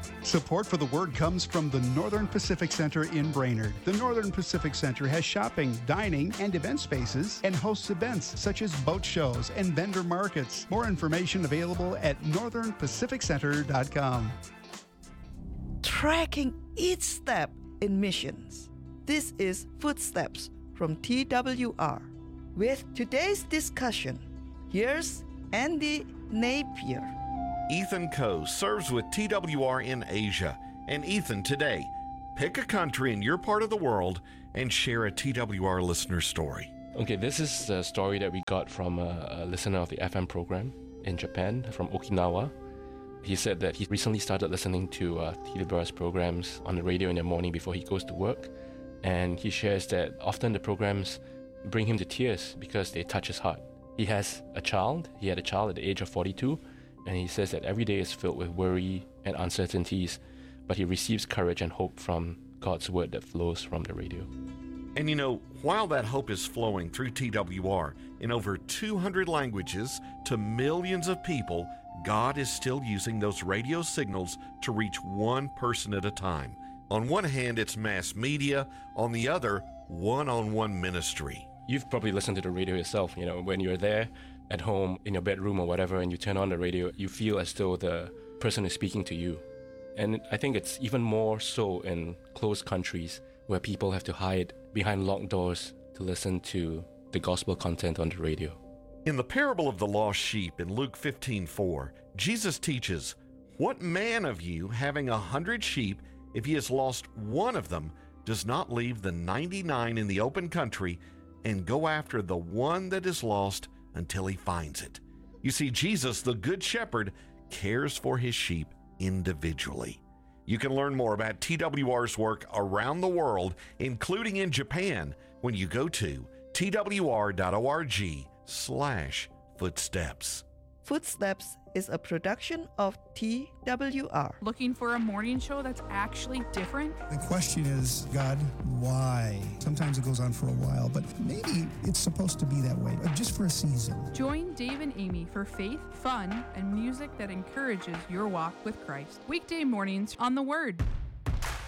Support for the Word comes from the Northern Pacific Center in Brainerd. The Northern Pacific Center has shopping, dining, and event spaces and hosts events such as boat shows and vendor markets. More information available at northernpacificcenter.com. Tracking each step in missions. This is Footsteps from TWR. With today's discussion, here's Andy Napier. Ethan Coe serves with TWR in Asia. And Ethan, today, pick a country in your part of the world and share a TWR listener story. Okay, this is a story that we got from a listener of the FM program in Japan, from Okinawa. He said that he recently started listening to TWR's programs on the radio in the morning before he goes to work. And he shares that often the programs bring him to tears because they touch his heart. He has a child. He had a child at the age of 42. And he says that every day is filled with worry and uncertainties, but he receives courage and hope from God's word that flows from the radio. And you know, while that hope is flowing through TWR in over 200 languages to millions of people, God is still using those radio signals to reach one person at a time. On one hand, it's mass media. On the other, one-on-one ministry. You've probably listened to the radio yourself, when you're there at home in your bedroom or whatever, and you turn on the radio, you feel as though the person is speaking to you. And I think it's even more so in closed countries where people have to hide behind locked doors to listen to the gospel content on the radio. In the parable of the lost sheep in Luke 15:4, Jesus teaches, "What man of you, having 100 sheep, if he has lost one of them, does not leave the 99 in the open country and go after the one that is lost until he finds it?" You see, Jesus, the Good Shepherd, cares for his sheep individually. You can learn more about TWR's work around the world, including in Japan, when you go to twr.org/footsteps. Footsteps is a production of TWR. Looking for a morning show that's actually different? The question is, God, why? Sometimes it goes on for a while, but maybe it's supposed to be that way, just for a season. Join Dave and Amy for faith, fun, and music that encourages your walk with Christ. Weekday mornings on The Word.